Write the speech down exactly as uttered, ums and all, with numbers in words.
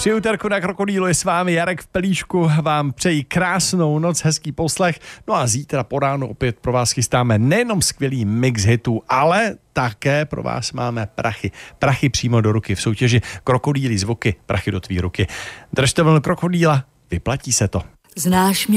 Při úterku na Krokodýlu je s vámi Jarek v Pelíšku, vám přeji krásnou noc, hezký poslech. No a zítra po ránu opět pro vás chystáme nejenom skvělý mix hitů, ale také pro vás máme prachy. Prachy přímo do ruky v soutěži Krokodýlí zvuky, prachy do tvý ruky. Držte vlnu Krokodýla, vyplatí se to. Znáš mě?